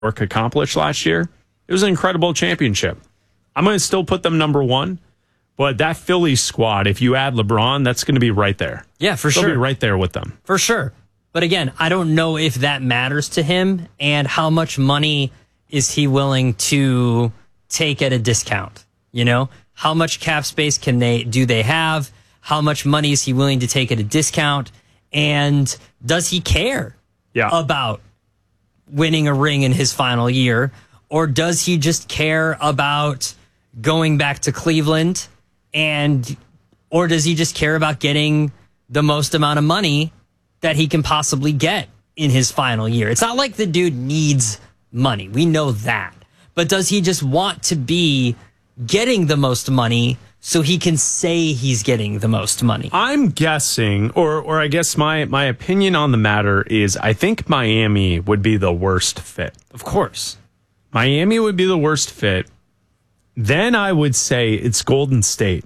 York accomplished last year, it was an incredible championship. I'm going to still put them number one, but that Phillies squad, if you add LeBron, that's going to be right there. Yeah, for sure. They'll be right there with them. For sure. But again, I don't know if that matters to him and how much money is he willing to take at a discount. You know, how much cap space do they have? How much money is he willing to take at a discount? And does he care about winning a ring in his final year? Or does he just care about going back to Cleveland? Or does he just care about getting the most amount of money that he can possibly get in his final year? It's not like the dude needs money. We know that. But does he just want to be getting the most money so he can say he's getting the most money? I'm guessing, or I guess my opinion on the matter is I think Miami would be the worst fit. Of course. Miami would be the worst fit. Then I would say it's Golden State.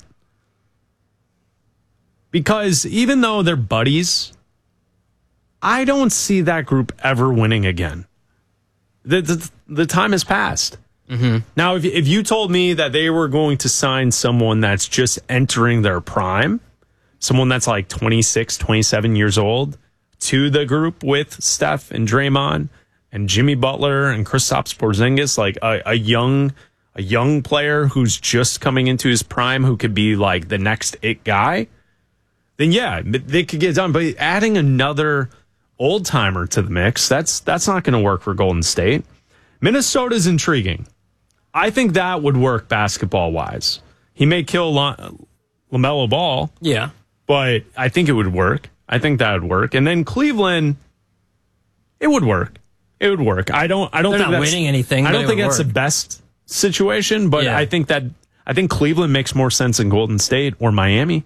Because even though they're buddies, I don't see that group ever winning again. The time has passed. Mm-hmm. Now, if you told me that they were going to sign someone that's just entering their prime, someone that's like 26, 27 years old, to the group with Steph and Draymond and Jimmy Butler and Kristaps Porzingis, like a young player who's just coming into his prime who could be like the next it guy, then yeah, they could get it done. But adding another old timer to the mix, that's not going to work for Golden State. Minnesota's intriguing. I think that would work basketball wise. He may kill LaMelo Ball. Yeah. But I think it would work. I think that would work. And then Cleveland, it would work. It would work. I don't They're think not that's winning anything. I don't think that's the best situation, but Yeah. I think Cleveland makes more sense than Golden State or Miami.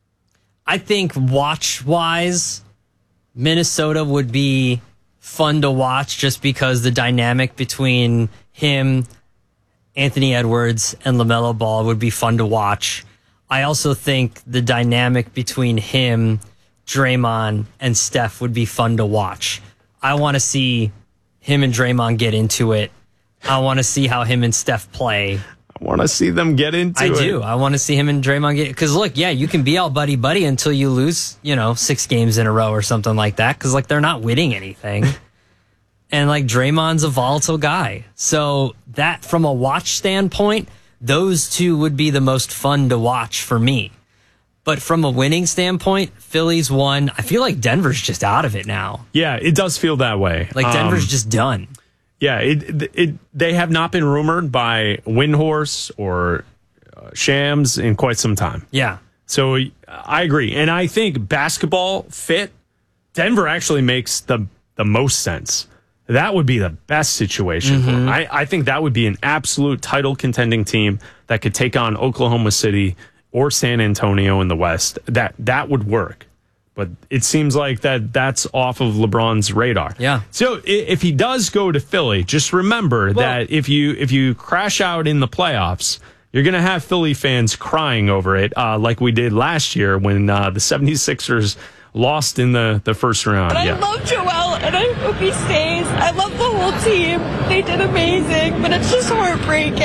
I think watch-wise, Minnesota would be fun to watch just because the dynamic between him, Anthony Edwards, and LaMelo Ball would be fun to watch. I also think the dynamic between him, Draymond, and Steph would be fun to watch. I want to see him and Draymond get into it. I want to see how him and Steph play. I want to see them get into it. I do. I want to see him and Draymond get... Because, look, yeah, you can be all buddy-buddy until you lose, 6 games in a row or something like that. Because, they're not winning anything. And, Draymond's a volatile guy. So, that, from a watch standpoint, those two would be the most fun to watch for me. But from a winning standpoint, Phillies won. I feel like Denver's just out of it now. Yeah, it does feel that way. Denver's just done. Yeah, they have not been rumored by Windhorse or Shams in quite some time. Yeah. So I agree. And I think basketball fit, Denver actually makes the most sense. That would be the best situation for them. I think that would be an absolute title contending team that could take on Oklahoma City or San Antonio in the West. That would work. But it seems like that's off of LeBron's radar. Yeah. So if he does go to Philly, just remember that if you crash out in the playoffs, you're going to have Philly fans crying over it, like we did last year when the 76ers lost in the first round. I love Joel, and I hope he stays. I love the whole team. They did amazing, but it's just heartbreaking.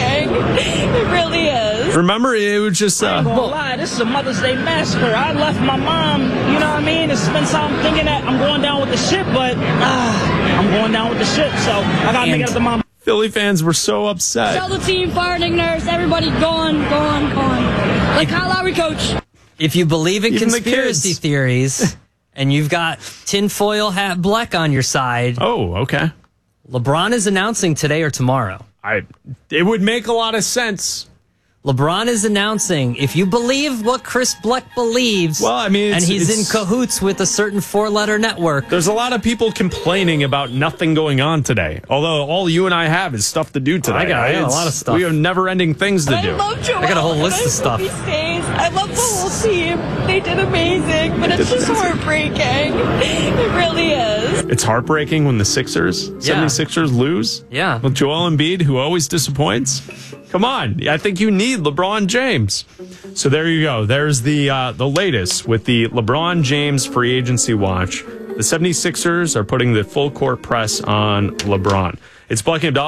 It really is. Remember, it was just... I ain't gonna lie, this is a Mother's Day massacre. I left my mom, you know what I mean? It's been something thinking that I'm going down with the ship, but I'm going down with the ship, so I gotta make it up to mom. Philly fans were so upset. Tell the team, fire Nick Nurse, everybody gone. Like Kyle Lowry, coach. If you believe in Even the conspiracy kids. theories and you've got tinfoil hat Bleck on your side, Oh, okay. LeBron is announcing today or tomorrow. It would make a lot of sense. LeBron is announcing, if you believe what Chris Bleck believes, Well, I mean, and he's in it's- cahoots with a certain 4-letter network. There's a lot of people complaining about nothing going on today. Although all you and I have is stuff to do today. I got a lot of stuff. We have never-ending things to I do. love Joel. I got a whole and list I of stuff. Hope he stays. I love the whole team. They did amazing, but it's just heartbreaking. It really is. It's heartbreaking when the 76ers lose. Yeah. With Joel Embiid, who always disappoints. Come on. I think you need LeBron James. So there you go. There's the latest with the LeBron James free agency watch. The 76ers are putting the full court press on LeBron. It's Black and Abdallah.